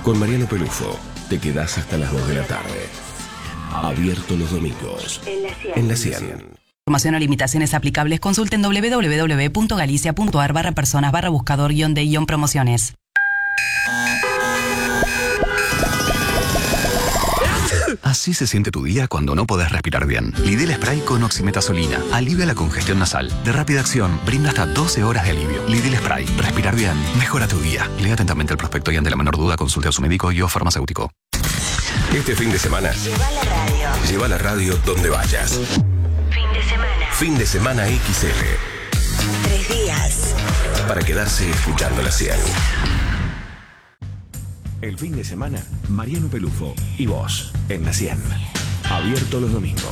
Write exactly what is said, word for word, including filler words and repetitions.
Con Mariano Pelufo, te quedás hasta las dos de la tarde. Abierto los domingos. En la cien. Información o limitaciones aplicables, consulten doble u doble u doble u punto galicia punto ar barra personas barra buscador guión de guión promociones. Así se siente tu día cuando no podés respirar bien. Lidl Spray con oximetazolina alivia la congestión nasal. De rápida acción, brinda hasta doce horas de alivio. Lidl Spray. Respirar bien. Mejora tu día. Lea atentamente el prospecto y ante la menor duda consulte a su médico y o farmacéutico. Este fin de semana, Lleva la radio. lleva la radio donde vayas. Fin de semana. Fin de semana X L. Tres días. Para quedarse escuchando la cien. El fin de semana, Mariano Pelufo y vos en la cien. Abierto los domingos.